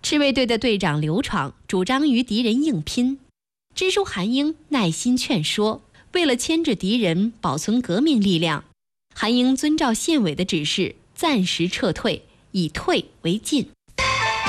赤卫队的队长刘闯主张与敌人硬拼，知书韩英耐心劝说，为了牵制敌人，保存革命力量，韩英遵照县委的指示，暂时撤退，以退为进。